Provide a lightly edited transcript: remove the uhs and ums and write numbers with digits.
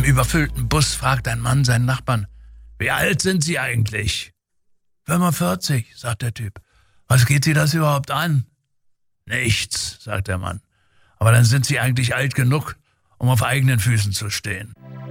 Im überfüllten Bus fragt ein Mann seinen Nachbarn: Wie alt sind Sie eigentlich? 45, sagt der Typ. Was geht Sie das überhaupt an? Nichts, sagt der Mann. Aber dann sind Sie eigentlich alt genug, um auf eigenen Füßen zu stehen.